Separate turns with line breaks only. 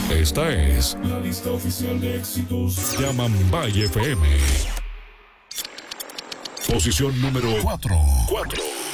Esta es
la lista oficial de éxitos
de Amambay FM. Posición número 4.